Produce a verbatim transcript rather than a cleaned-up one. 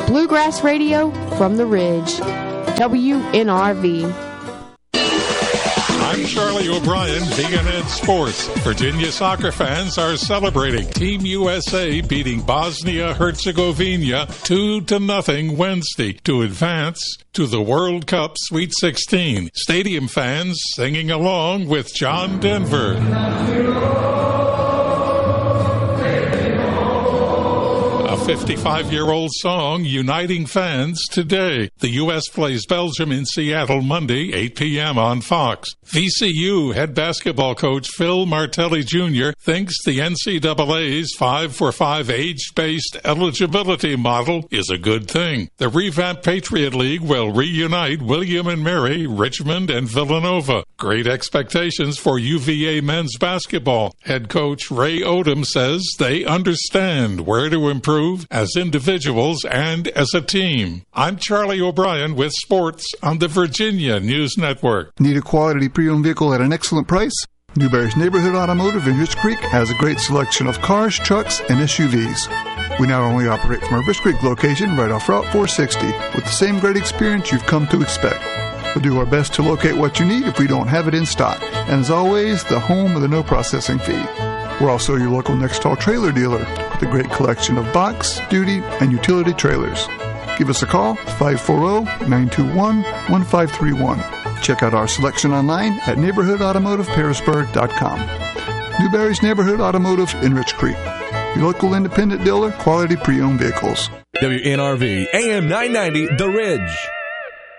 Bluegrass Radio from the Ridge. W N R V. I'm Charlie O'Brien, B N N Sports. Virginia soccer fans are celebrating Team U S A beating Bosnia-Herzegovina two to nothing Wednesday to advance to the World Cup Sweet sixteen. Stadium fans singing along with John Denver. fifty-five-year-old song uniting fans today. The U S plays Belgium in Seattle Monday, eight p.m. on Fox. V C U head basketball coach Phil Martelli Junior thinks the N C double A's five for five age-based eligibility model is a good thing. The revamped Patriot League will reunite William and Mary, Richmond, and Villanova. Great expectations for U V A men's basketball. Head coach Ray Odom says they understand where to improve as individuals and as a team. I'm Charlie O'Brien with sports on the Virginia News Network. Need a quality pre-owned vehicle at an excellent price? Newberry's Neighborhood Automotive in Rich Creek has a great selection of cars, trucks, and S U Vs. We not only operate from our Rich Creek location right off Route four sixty with the same great experience you've come to expect. We'll do our best to locate what you need if we don't have it in stock. And as always, the home of the no processing fee. We're also your local Nextall trailer dealer with a great collection of box, duty, and utility trailers. Give us a call, five four zero, nine two one, one five three one. Check out our selection online at neighborhood automotive pearisburg dot com. Newberry's Neighborhood Automotive in Rich Creek. Your local independent dealer, quality pre-owned vehicles. W N R V, A M nine ninety, The Ridge.